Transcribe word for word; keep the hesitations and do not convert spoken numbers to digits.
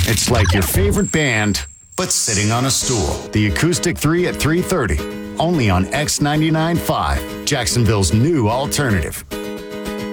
It's like your favorite band, but sitting on a stool. The Acoustic three at three thirty, only on X ninety-nine point five, Jacksonville's new alternative.